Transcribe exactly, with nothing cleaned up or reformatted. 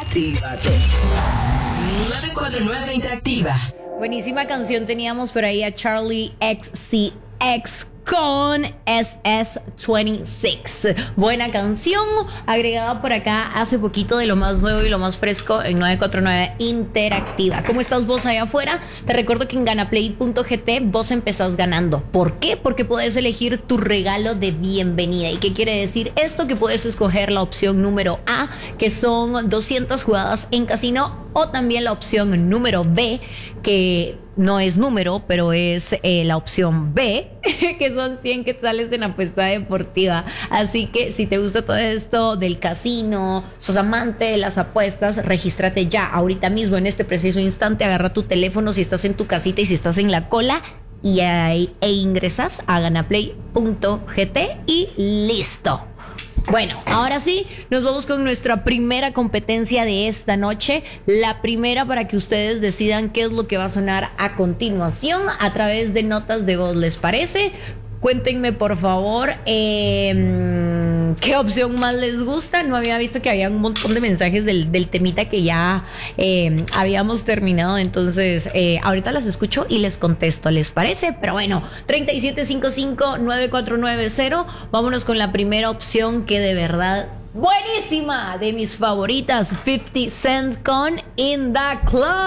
Actívate. nueve cuatro nueve Interactiva. Buenísima canción teníamos por ahí a Charlie X C X con S S veintiséis. Buena canción, agregada por acá hace poquito de lo más nuevo y lo más fresco en nueve cuatro nueve Interactiva. ¿Cómo estás vos allá afuera? Te recuerdo que en ganaplay punto g t vos empezás ganando. ¿Por qué? Porque podés elegir tu regalo de bienvenida. ¿Y qué quiere decir esto? Que puedes escoger la opción número A, que son doscientas jugadas en casino, o también la opción número B, que no es número, pero es eh, la opción B, que son cien quetzales en apuesta deportiva. Así que si te gusta todo esto del casino, sos amante de las apuestas, regístrate ya, ahorita mismo, en este preciso instante. Agarra tu teléfono si estás en tu casita y si estás en la cola, y ahí, e ingresas a ganaplay punto g t y listo. Bueno, ahora sí, nos vamos con nuestra primera competencia de esta noche. La primera, para que ustedes decidan qué es lo que va a sonar a continuación a través de notas de voz. ¿Les parece? Cuéntenme, por favor, eh, qué opción más les gusta. No había visto que había un montón de mensajes del, del temita que ya eh, habíamos terminado. Entonces, eh, ahorita las escucho y les contesto, ¿les parece? Pero bueno, treinta y siete cincuenta y cinco, nueve cuatro nueve cero. Vámonos con la primera opción, que de verdad, buenísima, de mis favoritas, fifty Cent con In The Club.